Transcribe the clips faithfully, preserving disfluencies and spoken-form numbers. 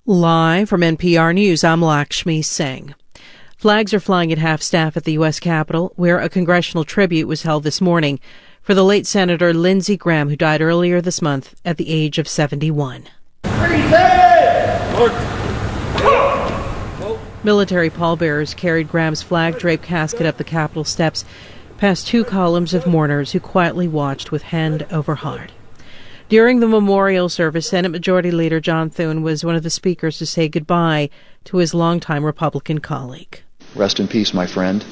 Live from N P R News, I'm Lakshmi Singh. Flags are flying at half-staff at the U S Capitol, where a congressional tribute was held this morning for the late Senator Lindsey Graham, who died earlier this month at the age of seventy-one. Military pallbearers carried Graham's flag-draped casket up the Capitol steps, past two columns of mourners who quietly watched with hand over heart. During the memorial service, Senate Majority Leader John Thune was one of the speakers to say goodbye to his longtime Republican colleague. Rest in peace, my friend.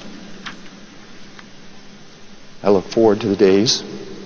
I look forward to the days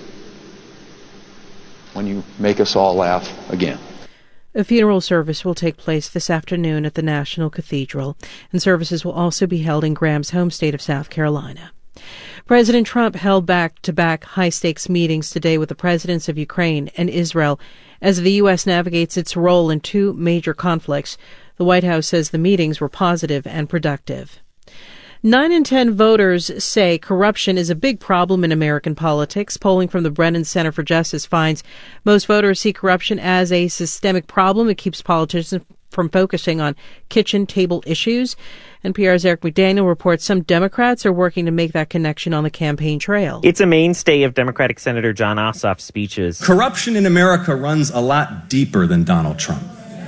when you make us all laugh again. A funeral service will take place this afternoon at the National Cathedral, and services will also be held in Graham's home state of South Carolina. President Trump held back-to-back high-stakes meetings today with the presidents of Ukraine and Israel as the U S navigates its role in two major conflicts. The White House says the meetings were positive and productive. Nine in ten voters say corruption is a big problem in American politics. Polling from the Brennan Center for Justice finds most voters see corruption as a systemic problem. It keeps politicians from focusing on kitchen table issues. N P R's Eric McDaniel reports some Democrats are working to make that connection on the campaign trail. It's a mainstay of Democratic Senator Jon Ossoff's speeches. Corruption in America runs a lot deeper than Donald Trump.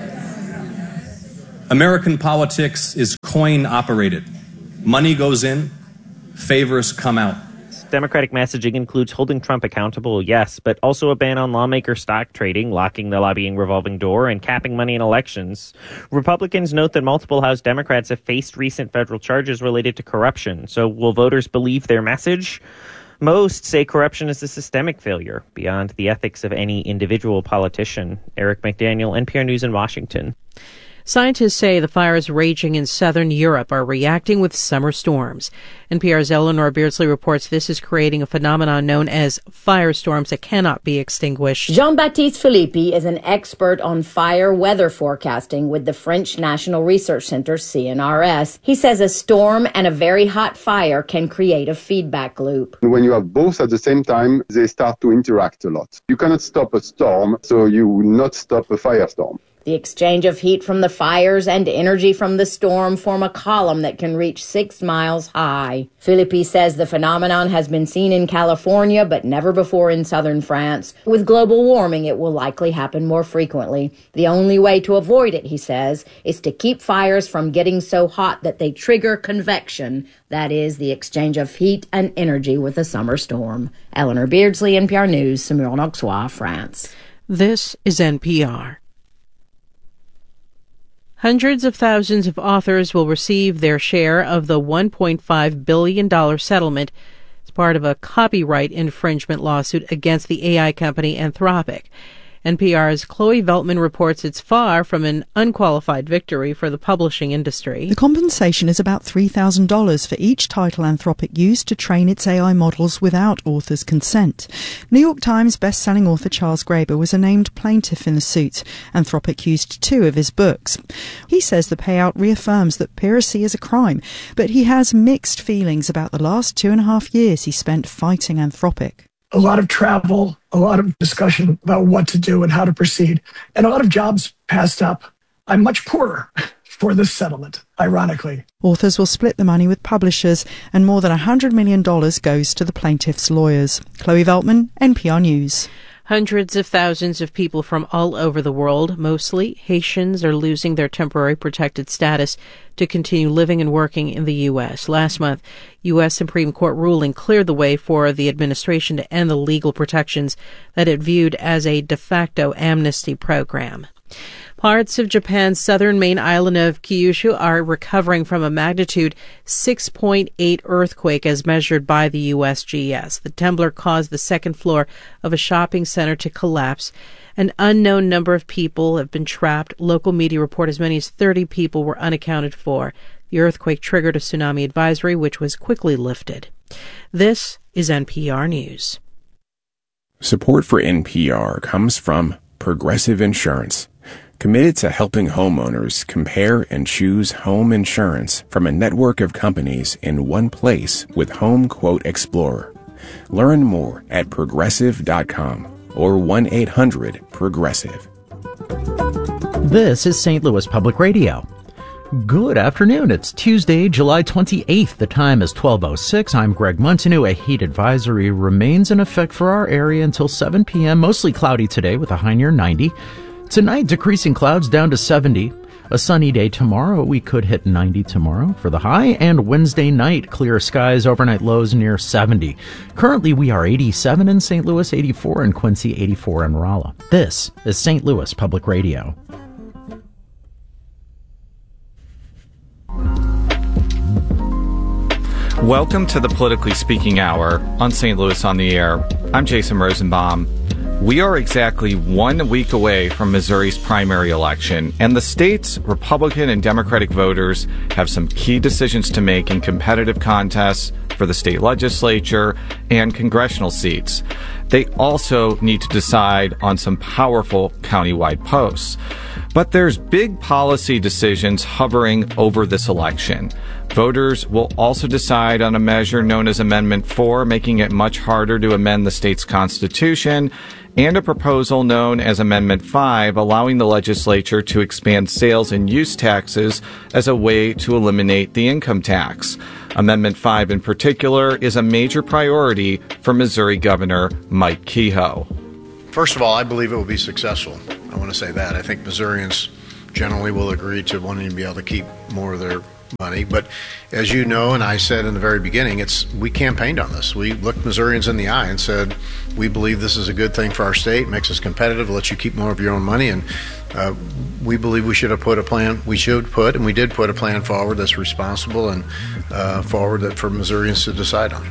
American politics is coin-operated. Money goes in, favors come out. Democratic messaging includes holding Trump accountable, yes, but also a ban on lawmaker stock trading, locking the lobbying revolving door, and capping money in elections. Republicans note that multiple House Democrats have faced recent federal charges related to corruption. So will voters believe their message? Most say corruption is a systemic failure beyond the ethics of any individual politician. Eric McDaniel, N P R News in Washington. Scientists say the fires raging in southern Europe are reacting with summer storms. N P R's Eleanor Beardsley reports this is creating a phenomenon known as firestorms that cannot be extinguished. Jean-Baptiste Philippi is an expert on fire weather forecasting with the French National Research Center, C N R S. He says a storm and a very hot fire can create a feedback loop. When you have both at the same time, they start to interact a lot. You cannot stop a storm, so you will not stop a firestorm. The exchange of heat from the fires and energy from the storm form a column that can reach six miles high. Philippi says the phenomenon has been seen in California, but never before in southern France. With global warming, it will likely happen more frequently. The only way to avoid it, he says, is to keep fires from getting so hot that they trigger convection, that is, the exchange of heat and energy with a summer storm. Eleanor Beardsley, N P R News, Saumur-en-Auxois, France. This is N P R. Hundreds of thousands of authors will receive their share of the one point five billion dollars settlement as part of a copyright infringement lawsuit against the A I company Anthropic. N P R's Chloe Veltman reports it's far from an unqualified victory for the publishing industry. The compensation is about three thousand dollars for each title Anthropic used to train its A I models without authors' consent. New York Times best-selling author Charles Graeber was a named plaintiff in the suit. Anthropic used two of his books. He says the payout reaffirms that piracy is a crime, but he has mixed feelings about the last two and a half years he spent fighting Anthropic. A lot of travel, a lot of discussion about what to do and how to proceed, and a lot of jobs passed up. I'm much poorer for this settlement, ironically. Authors will split the money with publishers, and more than one hundred million dollars goes to the plaintiffs' lawyers. Chloe Veltman, N P R News. Hundreds of thousands of people from all over the world, mostly Haitians, are losing their temporary protected status to continue living and working in the U S. Last month, U S. Supreme Court ruling cleared the way for the administration to end the legal protections that it viewed as a de facto amnesty program. Parts of Japan's southern main island of Kyushu are recovering from a magnitude six point eight earthquake as measured by the U S G S. The tremor caused the second floor of a shopping center to collapse. An unknown number of people have been trapped. Local media report as many as thirty people were unaccounted for. The earthquake triggered a tsunami advisory, which was quickly lifted. This is N P R News. Support for N P R comes from Progressive Insurance, committed to helping homeowners compare and choose home insurance from a network of companies in one place with Home Quote Explorer. Learn more at progressive dot com or one eight hundred progressive. This is Saint Louis Public Radio. Good afternoon. It's Tuesday, July twenty-eighth. The time is twelve oh six. I'm Greg Montanew. A heat advisory remains in effect for our area until seven p.m. Mostly cloudy today with a high near ninety. Tonight, decreasing clouds down to seventy. A sunny day tomorrow. We could hit ninety tomorrow for the high. And Wednesday night, clear skies, overnight lows near seventy. Currently, we are eighty-seven in Saint Louis, eighty-four in Quincy, eighty-four in Rolla. This is Saint Louis Public Radio. Welcome to the Politically Speaking Hour on Saint Louis on the Air. I'm Jason Rosenbaum. We are exactly one week away from Missouri's primary election, and the state's Republican and Democratic voters have some key decisions to make in competitive contests for the state legislature and congressional seats. They also need to decide on some powerful countywide posts. But there's big policy decisions hovering over this election. Voters will also decide on a measure known as Amendment four, making it much harder to amend the state's constitution, and a proposal known as Amendment five, allowing the legislature to expand sales and use taxes as a way to eliminate the income tax. Amendment five in particular is a major priority for Missouri Governor Mike Kehoe. First of all, I believe it will be successful. I want to say that. I think Missourians generally will agree to wanting to be able to keep more of their money. But as you know, and I said in the very beginning, it's we campaigned on this. We looked Missourians in the eye and said, we believe this is a good thing for our state, makes us competitive, lets you keep more of your own money, and uh, we believe we should have put a plan, we should put, and we did put a plan forward that's responsible and uh, forward that for Missourians to decide on.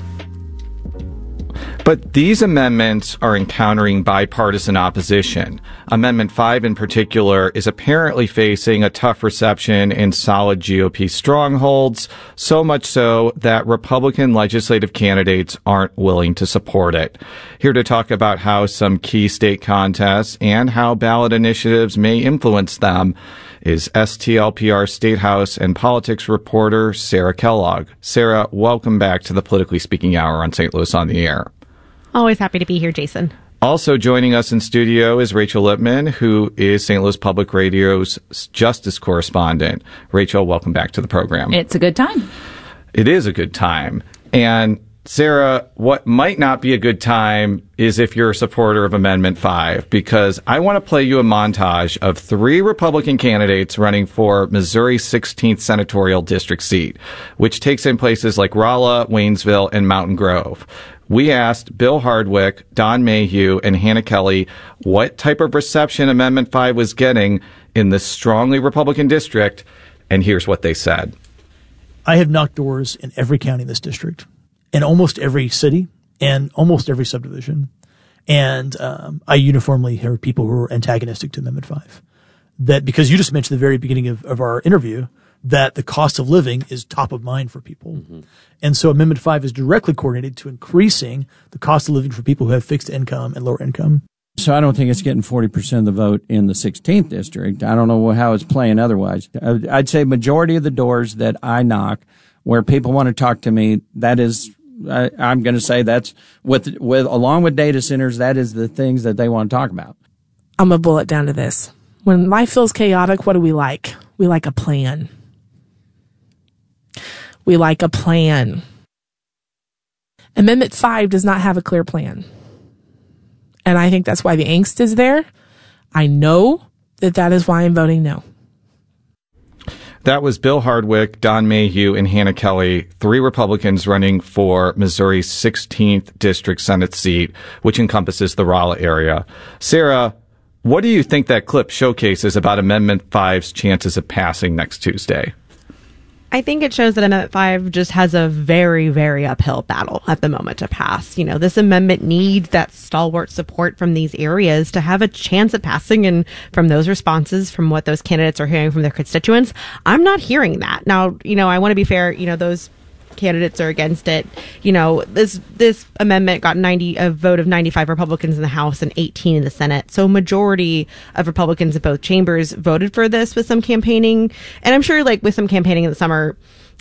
But these amendments are encountering bipartisan opposition. Amendment five in particular is apparently facing a tough reception in solid G O P strongholds, so much so that Republican legislative candidates aren't willing to support it. Here to talk about how some key state contests and how ballot initiatives may influence them is S T L P R State House and politics reporter Sarah Kellogg. Sarah, welcome back to the Politically Speaking Hour on Saint Louis on the Air. Always happy to be here, Jason. Also joining us in studio is Rachel Lippman, who is Saint Louis Public Radio's justice correspondent. Rachel, welcome back to the program. It's a good time. It is a good time. And Sarah, what might not be a good time is if you're a supporter of Amendment five, because I want to play you a montage of three Republican candidates running for Missouri's sixteenth senatorial district seat, which takes in places like Rolla, Waynesville, and Mountain Grove. We asked Bill Hardwick, Don Mayhew, and Hannah Kelly what type of reception Amendment five was getting in this strongly Republican district, and here's what they said. I have knocked doors in every county in this district, in almost every city, and almost every subdivision, and um, I uniformly hear people who are antagonistic to Amendment five. That because you just mentioned at the very beginning of, of our interview that the cost of living is top of mind for people. Mm-hmm. And so Amendment five is directly coordinated to increasing the cost of living for people who have fixed income and lower income. So I don't think it's getting forty percent of the vote in the sixteenth district. I don't know how it's playing otherwise. I'd say majority of the doors that I knock where people want to talk to me, that is, I, I'm going to say that's with, with, along with data centers, that is the things that they want to talk about. I'm going to boil it down to this. When life feels chaotic, what do we like? We like a plan. We like a plan. Amendment five does not have a clear plan. And I think that's why the angst is there. I know that that is why I'm voting no. That was Bill Hardwick, Don Mayhew, and Hannah Kelly, three Republicans running for Missouri's sixteenth district Senate seat, which encompasses the Rolla area. Sarah, what do you think that clip showcases about Amendment five's chances of passing next Tuesday? I think it shows that Amendment five just has a very, very uphill battle at the moment to pass. You know, this amendment needs that stalwart support from these areas to have a chance at passing. And from those responses, from what those candidates are hearing from their constituents, I'm not hearing that. Now, you know, I want to be fair, you know, those candidates are against it. You know, this this amendment got ninety a vote of ninety-five Republicans in the House and eighteen in the Senate. So majority of Republicans in both chambers voted for this with some campaigning. And I'm sure like with some campaigning in the summer,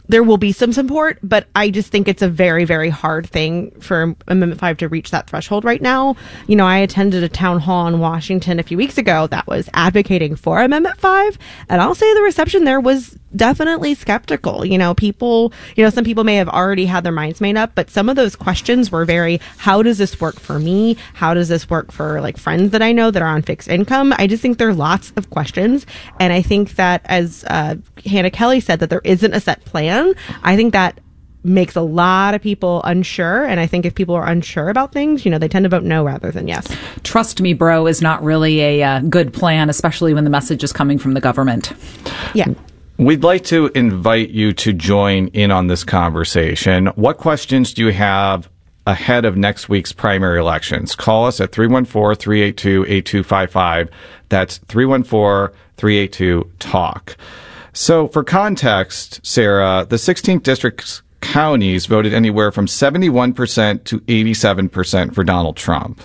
there will be some support, but I just think it's a very, very hard thing for Amendment five to reach that threshold right now. You know, I attended a town hall in Washington a few weeks ago that was advocating for Amendment five, and I'll say the reception there was definitely skeptical. You know, people, you know, some people may have already had their minds made up, but some of those questions were very, how does this work for me? How does this work for like friends that I know that are on fixed income? I just think there are lots of questions. And I think that, as uh, Hannah Kelly said, that there isn't a set plan. I think that makes a lot of people unsure. And I think if people are unsure about things, you know, they tend to vote no rather than yes. Trust me, bro, is not really a uh, good plan, especially when the message is coming from the government. Yeah. We'd like to invite you to join in on this conversation. What questions do you have ahead of next week's primary elections? Call us at three one four, three eight two, eight two five five. That's three one four, three eight two, talk. So for context, Sarah, the sixteenth District's counties voted anywhere from seventy-one percent to eighty-seven percent for Donald Trump.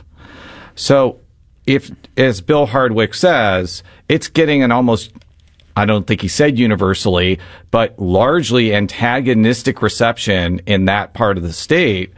So if, as Bill Hardwick says, it's getting an almost, I don't think he said universally, but largely antagonistic reception in that part of the state.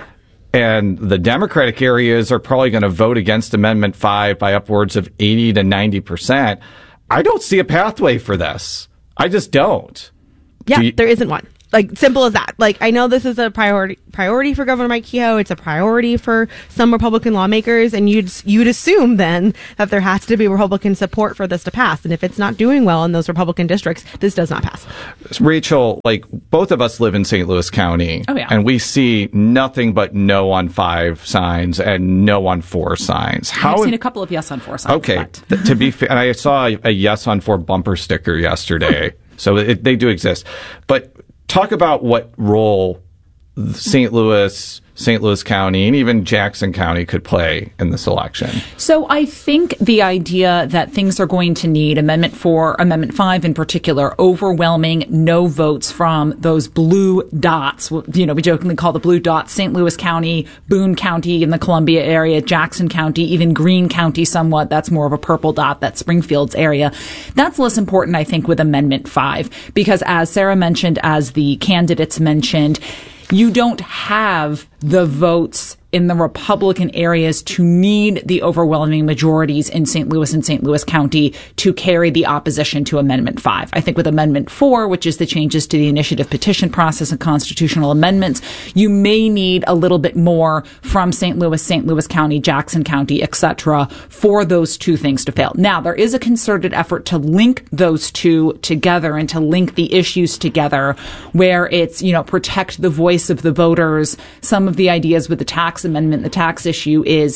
And the Democratic areas are probably going to vote against Amendment five by upwards of eighty to ninety percent. I don't see a pathway for this. I just don't. Yeah, Do you- there isn't one. Like, simple as that. Like, I know this is a priority priority for Governor Mike Kehoe. It's a priority for some Republican lawmakers, and you'd you'd assume then that there has to be Republican support for this to pass. And if it's not doing well in those Republican districts, this does not pass. Rachel, like, both of us live in Saint Louis County, oh, yeah. and we see nothing but no on five signs and no on four signs. How I've seen a couple of yes on four signs. Okay, th- to be fair, and I saw a, a yes on four bumper sticker yesterday, so it, they do exist. But talk about what role Saint Louis, Saint Louis County, and even Jackson County could play in this election. So I think the idea that things are going to need Amendment four, Amendment five in particular, overwhelming no votes from those blue dots, you know, we jokingly call the blue dots Saint Louis County, Boone County in the Columbia area, Jackson County, even Greene County somewhat. That's more of a purple dot, that's Springfield's area. That's less important, I think, with Amendment five, because as Sarah mentioned, as the candidates mentioned, you don't have the votes in the Republican areas to need the overwhelming majorities in Saint Louis and Saint Louis County to carry the opposition to Amendment five. I think with Amendment four, which is the changes to the initiative petition process and constitutional amendments, you may need a little bit more from Saint Louis, Saint Louis County, Jackson County, et cetera, for those two things to fail. Now, there is a concerted effort to link those two together and to link the issues together, where it's, you know, protect the voice of the voters. Some of the ideas with the tax amendment, the tax issue is,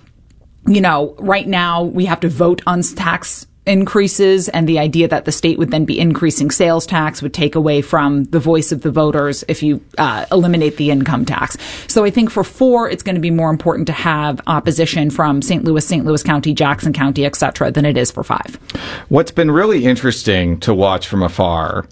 you know, right now we have to vote on tax increases, and the idea that the state would then be increasing sales tax would take away from the voice of the voters if you uh, eliminate the income tax. So I think for four, it's going to be more important to have opposition from Saint Louis, Saint Louis County, Jackson County, et cetera, than it is for five. What's been really interesting to watch from afar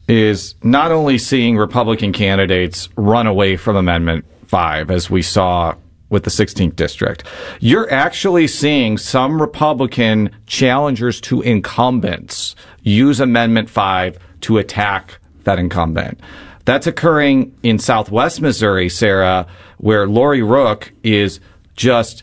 is not only seeing Republican candidates run away from Amendment five, as we saw with the sixteenth District. You're actually seeing some Republican challengers to incumbents use Amendment five to attack that incumbent. That's occurring in Southwest Missouri, Sarah, where Lori Rook is just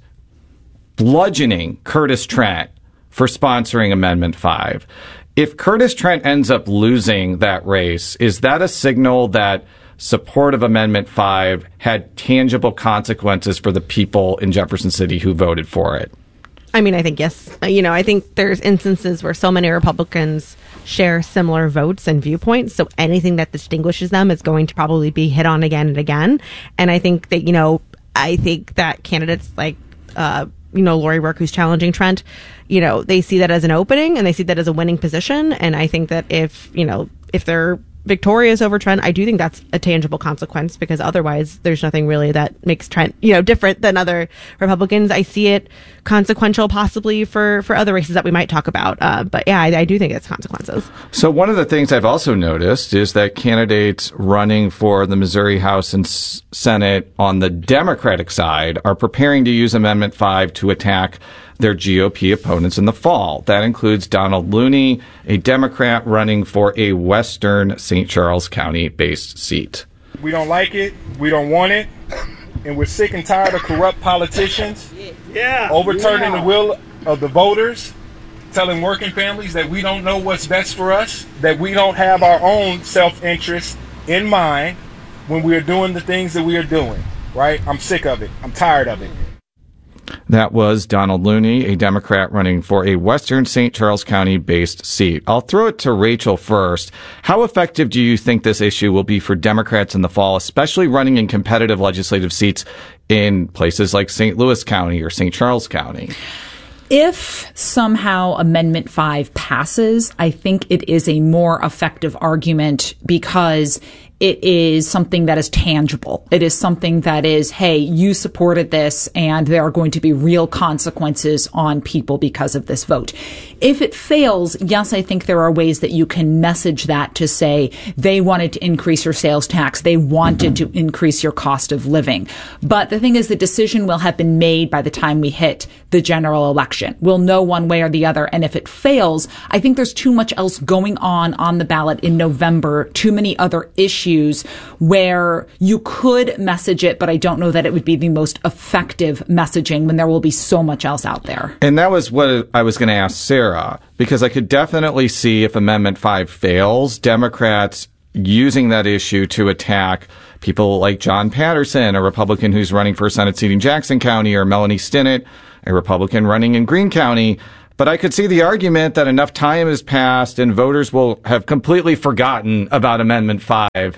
bludgeoning Curtis Trent for sponsoring Amendment five. If Curtis Trent ends up losing that race, is that a signal that support of Amendment five had tangible consequences for the people in Jefferson City who voted for it? I mean, I think yes. You know, I think there's instances where so many Republicans share similar votes and viewpoints, so anything that distinguishes them is going to probably be hit on again and again. And I think that, you know, I think that candidates like, uh, you know, Lori Rook, who's challenging Trent, you know, they see that as an opening and they see that as a winning position. And I think that if, you know, if they're victorious over Trent, I do think that's a tangible consequence, because otherwise there's nothing really that makes Trent, you know, different than other Republicans. I see it consequential possibly for, for other races that we might talk about. Uh, but yeah, I, I do think it's consequences. So one of the things I've also noticed is that candidates running for the Missouri House and Senate on the Democratic side are preparing to use Amendment five to attack their G O P opponents in the fall. That includes Donald Looney, a Democrat running for a western Saint Charles County-based seat. We don't like it. We don't want it. And we're sick and tired of corrupt politicians yeah, overturning yeah. the will of the voters, telling working families that we don't know what's best for us, that we don't have our own self-interest in mind when we are doing the things that we are doing, right? I'm sick of it. I'm tired of it. That was Donald Looney, a Democrat running for a western Saint Charles County-based seat. I'll throw it to Rachel first. How effective do you think this issue will be for Democrats in the fall, especially running in competitive legislative seats in places like Saint Louis County or Saint Charles County? If somehow Amendment five passes, I think it is a more effective argument because it is something that is tangible. It is something that is, hey, you supported this and there are going to be real consequences on people because of this vote. If it fails, yes, I think there are ways that you can message that to say they wanted to increase your sales tax. They wanted to increase your cost of living. But the thing is, the decision will have been made by the time we hit the general election. We'll know one way or the other. And if it fails, I think there's too much else going on on the ballot in November, too many other issues where you could message it, but I don't know that it would be the most effective messaging when there will be so much else out there. And that was what I was going to ask Sarah, because I could definitely see if Amendment five fails, Democrats using that issue to attack people like John Patterson, a Republican who's running for a Senate seat in Jackson County, or Melanie Stinnett, a Republican running in Greene County. But I could see the argument that enough time has passed and voters will have completely forgotten about Amendment five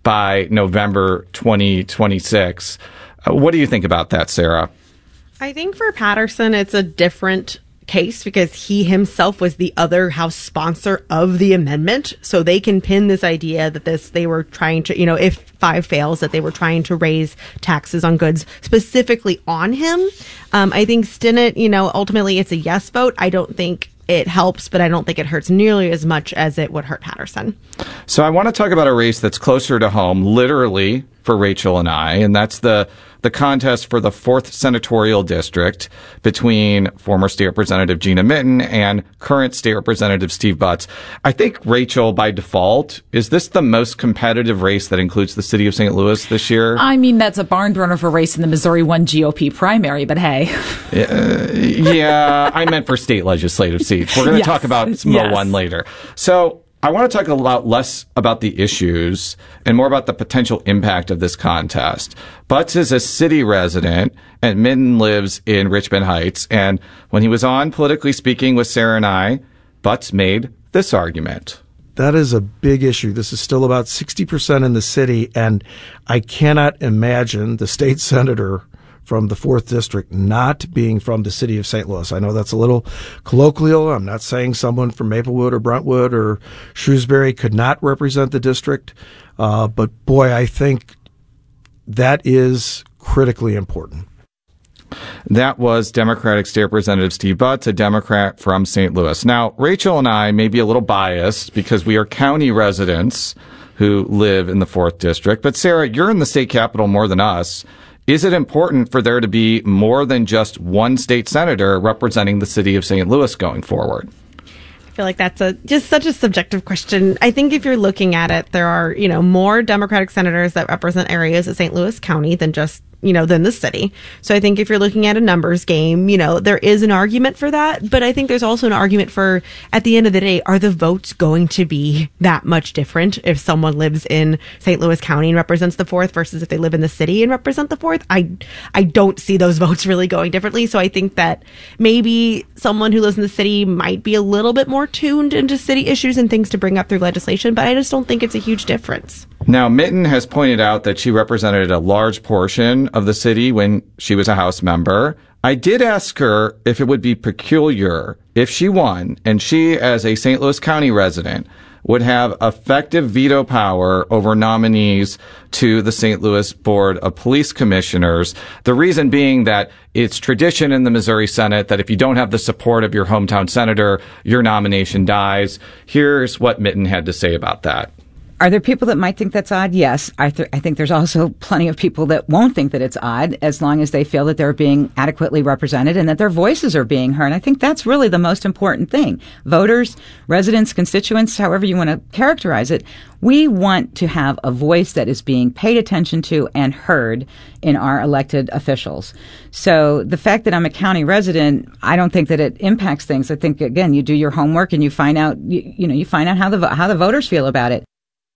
by November twenty twenty-six. Uh, what do you think about that, Sarah? I think for Patterson, it's a different case because he himself was the other House sponsor of the amendment. So they can pin this idea that this, they were trying to, you know, if five fails, that they were trying to raise taxes on goods specifically on him. Um, I think Stinnett, you know, ultimately it's a yes vote. I don't think it helps, but I don't think it hurts nearly as much as it would hurt Patterson. So I want to talk about a race that's closer to home, literally, for Rachel and I, and that's the the contest for the fourth senatorial district between former State Representative Gina Mitten and current State Representative Steve Butts. I think, Rachel, by default, is this the most competitive race that includes the city of Saint Louis this year? I mean, that's a barn burner of a race in the Missouri one G O P primary, but hey. Uh, yeah, I meant for state legislative seats. We're going to yes. talk about S M O one yes. later. So I want to talk a lot less about the issues and more about the potential impact of this contest. Butts is a city resident and Mitten lives in Richmond Heights. And when he was on Politically Speaking with Sarah and I, Butts made this argument. That is a big issue. This is still about sixty percent in the city, and I cannot imagine the state senator from the fourth district not being from the city of Saint Louis. I know that's a little colloquial. I'm not saying someone from Maplewood or Brentwood or Shrewsbury could not represent the district. Uh, but boy, I think that is critically important. That was Democratic State Representative Steve Butts, a Democrat from Saint Louis. Now, Rachel and I may be a little biased because we are county residents who live in the fourth district. But Sarah, you're in the state capital more than us. Is it important for there to be more than just one state senator representing the city of Saint Louis going forward? I feel like that's a just such a subjective question. I think if you're looking at it, there are, you know, more Democratic senators that represent areas of Saint Louis County than just, you know, than the city. So I think if you're looking at a numbers game, you know, there is an argument for that. But I think there's also an argument for, at the end of the day, are the votes going to be that much different if someone lives in Saint Louis County and represents the fourth versus if they live in the city and represent the fourth? I, I don't see those votes really going differently. So I think that maybe someone who lives in the city might be a little bit more tuned into city issues and things to bring up through legislation. But I just don't think it's a huge difference. Now, Mitten has pointed out that she represented a large portion of the city when she was a House member. I did ask her if it would be peculiar if she won and she, as a Saint Louis County resident, would have effective veto power over nominees to the Saint Louis Board of Police Commissioners. The reason being that it's tradition in the Missouri Senate that if you don't have the support of your hometown senator, your nomination dies. Here's what Mitten had to say about that. Are there people that might think that's odd? Yes. I, th- I think there's also plenty of people that won't think that it's odd as long as they feel that they're being adequately represented and that their voices are being heard. I think that's really the most important thing. Voters, residents, constituents, however you want to characterize it, we want to have a voice that is being paid attention to and heard in our elected officials. So the fact that I'm a county resident, I don't think that it impacts things. I think, again, you do your homework and you find out, you, you know, you find out how the how the voters feel about it.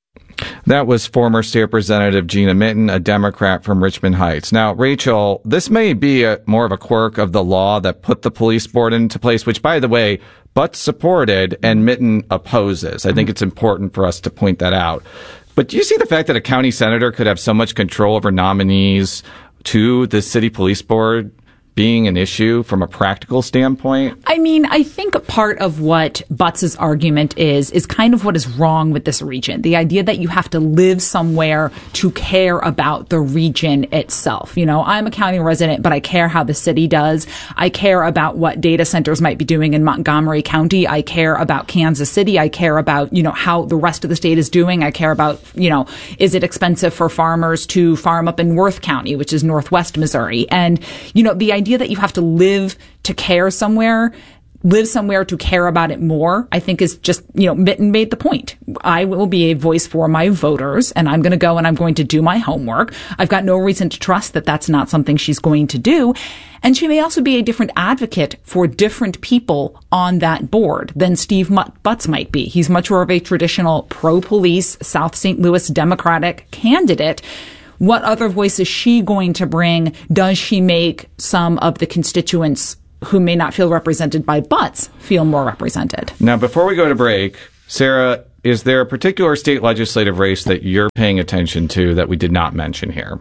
That was former State Representative Gina Mitten, a Democrat from Richmond Heights. Now, Rachel, this may be a, more of a quirk of the law that put the police board into place, which, by the way, Butts supported and Mitten opposes. I think it's important for us to point that out. But do you see the fact that a county senator could have so much control over nominees to the city police board being an issue from a practical standpoint? I mean, I think part of what Butts's argument is, is kind of what is wrong with this region. The idea that you have to live somewhere to care about the region itself. You know, I'm a county resident, but I care how the city does. I care about what data centers might be doing in Montgomery County. I care about Kansas City. I care about, you know, how the rest of the state is doing. I care about, you know, is it expensive for farmers to farm up in Worth County, which is northwest Missouri? And, you know, the idea that you have to live to care somewhere, live somewhere to care about it more, I think is just, you know, Mitten made the point. I will be a voice for my voters, and I'm going to go and I'm going to do my homework. I've got no reason to trust that that's not something she's going to do. And she may also be a different advocate for different people on that board than Steve Butts might be. He's much more of a traditional pro-police South Saint Louis Democratic candidate. What other voice is she going to bring? Does she make some of the constituents who may not feel represented by Butts feel more represented? Now, before we go to break, Sarah, is there a particular state legislative race that you're paying attention to that we did not mention here?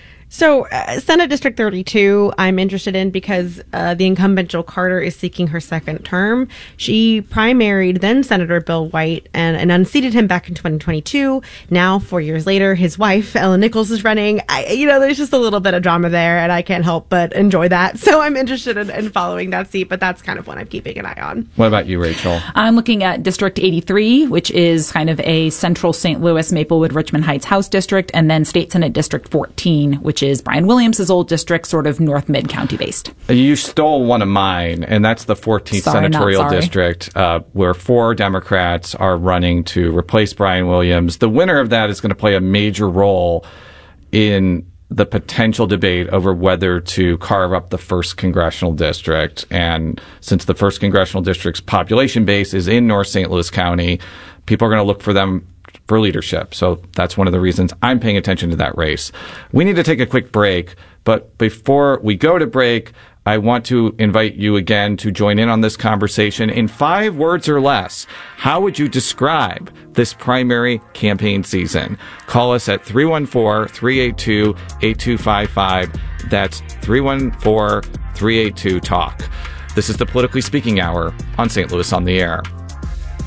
So, uh, Senate District thirty-two, I'm interested in because uh, the incumbent Jill Carter is seeking her second term. She primaried then Senator Bill White and, and unseated him back in twenty twenty-two. Now, four years later, his wife, Ellen Nichols, is running. I, you know, there's just a little bit of drama there, and I can't help but enjoy that. So I'm interested in, in following that seat, but that's kind of what I'm keeping an eye on. What about you, Rachel? I'm looking at District eighty-three, which is kind of a central Saint Louis, Maplewood, Richmond Heights House district, and then State Senate District fourteen, which is Brian Williams' old district, sort of North Mid-County based. You stole one of mine, and that's the fourteenth Sorry, senatorial district, uh, where four Democrats are running to replace Brian Williams. The winner of that is going to play a major role in the potential debate over whether to carve up the first congressional district. And since the first congressional district's population base is in North Saint Louis County, people are going to look for them for leadership. So that's one of the reasons I'm paying attention to that race. We need to take a quick break, but before we go to break, I want to invite you again to join in on this conversation. In five words or less, how would you describe this primary campaign season? Call us at three one four, three eight two, eight two five five. That's three one four, three eight two, TALK. This is the Politically Speaking Hour on Saint Louis on the Air.